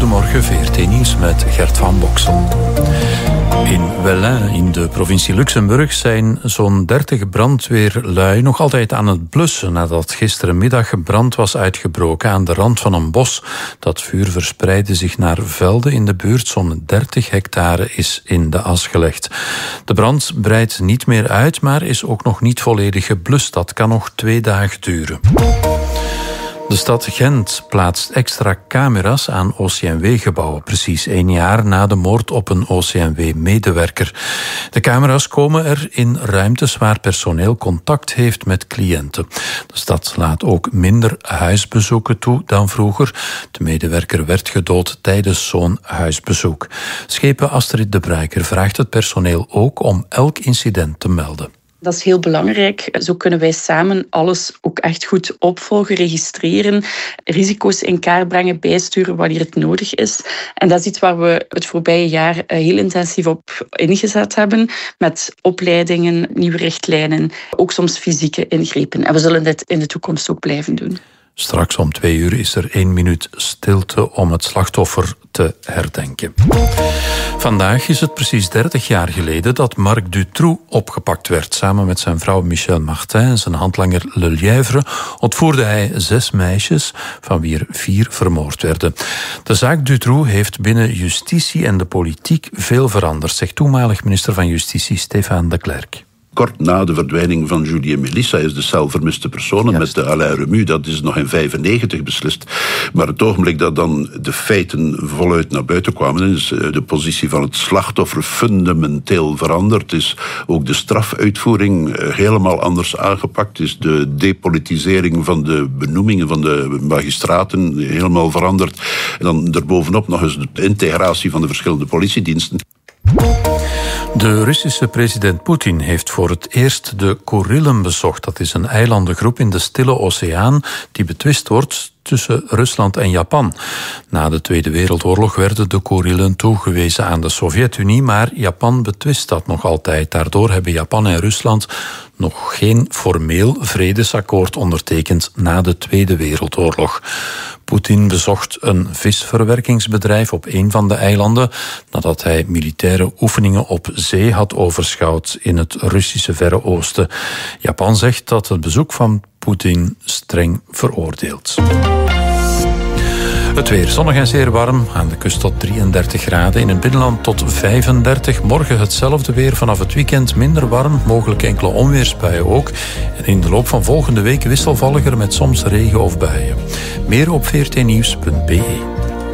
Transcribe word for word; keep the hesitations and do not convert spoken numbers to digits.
Goedemorgen, V R T Nieuws met Gert van Boksel. In Wellin, in de provincie Luxemburg, zijn zo'n dertig brandweerlui nog altijd aan het blussen nadat gisterenmiddag brand was uitgebroken aan de rand van een bos. Dat vuur verspreidde zich naar velden in de buurt. Zo'n dertig hectare is in de as gelegd. De brand breidt niet meer uit, maar is ook nog niet volledig geblust. Dat kan nog twee dagen duren. De stad Gent plaatst extra camera's aan O C M W-gebouwen, precies één jaar na de moord op een O C M W-medewerker. De camera's komen er in ruimtes waar personeel contact heeft met cliënten. De stad laat ook minder huisbezoeken toe dan vroeger. De medewerker werd gedood tijdens zo'n huisbezoek. Schepen Astrid de Bruiker vraagt het personeel ook om elk incident te melden. Dat is heel belangrijk. Zo kunnen wij samen alles ook echt goed opvolgen, registreren, risico's in kaart brengen, bijsturen wanneer het nodig is. En dat is iets waar we het voorbije jaar heel intensief op ingezet hebben, met opleidingen, nieuwe richtlijnen, ook soms fysieke ingrepen. En we zullen dit in de toekomst ook blijven doen. Straks om twee uur is er één minuut stilte om het slachtoffer te herdenken. Vandaag is het precies dertig jaar geleden dat Marc Dutroux opgepakt werd. Samen met zijn vrouw Michel Martin en zijn handlanger Le Lièvre ontvoerde hij zes meisjes, van wie er vier vermoord werden. De zaak Dutroux heeft binnen justitie en de politiek veel veranderd, zegt toenmalig minister van Justitie Stéphane de Klerk. Kort na de verdwijning van Julie en Melissa is de cel vermiste personen Juist. met de Alain Remu. Dat is nog in vijfennegentig beslist. Maar het ogenblik dat dan de feiten voluit naar buiten kwamen, is de positie van het slachtoffer fundamenteel veranderd. Is ook de strafuitvoering helemaal anders aangepakt. Is de depolitisering van de benoemingen van de magistraten helemaal veranderd. En dan erbovenop nog eens de integratie van de verschillende politiediensten. De Russische president Poetin heeft voor het eerst de Kurillen bezocht. Dat is een eilandengroep in de Stille Oceaan die betwist wordt tussen Rusland en Japan. Na de Tweede Wereldoorlog werden de Kurillen toegewezen aan de Sovjet-Unie, maar Japan betwist dat nog altijd. Daardoor hebben Japan en Rusland nog geen formeel vredesakkoord ondertekend na de Tweede Wereldoorlog. Poetin bezocht een visverwerkingsbedrijf op een van de eilanden nadat hij militaire oefeningen op zee had overschouwd in het Russische Verre Oosten. Japan zegt dat het bezoek van Poetin streng veroordeelt. Het weer zonnig en zeer warm. Aan de kust tot drieëndertig graden. In het binnenland tot vijfendertig. Morgen hetzelfde weer. Vanaf het weekend minder warm. Mogelijk enkele onweersbuien ook. En in de loop van volgende week wisselvalliger met soms regen of buien. Meer op v r t nieuws punt b e.